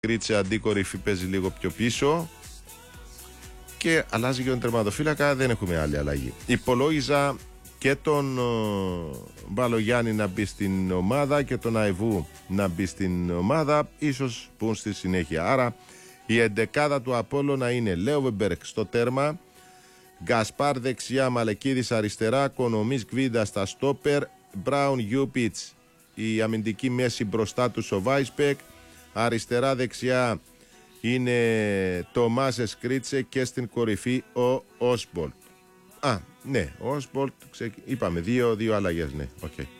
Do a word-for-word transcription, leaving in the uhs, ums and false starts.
Κρίτσε αντί κορυφή παίζει λίγο πιο πίσω. Και αλλάζει και τον τερματοφύλακα, δεν έχουμε άλλη αλλαγή. Υπολόγιζα και τον uh, Μπαλογιάννη να μπει στην ομάδα και τον Αϊβού να μπει στην ομάδα, ίσως πούν στη συνέχεια. Άρα η εντεκάδα του Απόλλωνα είναι Λέοβεμπερκ στο τέρμα, Γκασπάρ δεξιά, Μαλεκίδης αριστερά, Κονομής Γκβίντα στα στόπερ, Μπράουν Γιούπιτς η αμυντική μέση μπροστά του ο Βάισπεκ, αριστερά δεξιά είναι Τομάζες Κρίτσε και στην κορυφή ο Όσμπολτ. Α, ναι, ο Όσμπολτ, ξε... είπαμε δύο, δύο αλλαγές, ναι, οκ. Okay.